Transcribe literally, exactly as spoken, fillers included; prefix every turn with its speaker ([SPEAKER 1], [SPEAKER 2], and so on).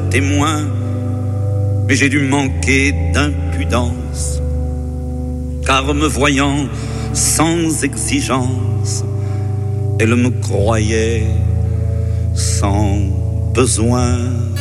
[SPEAKER 1] témoin, mais j'ai dû manquer d'impudence, car me voyant sans exigence, elle me croyait sans besoin.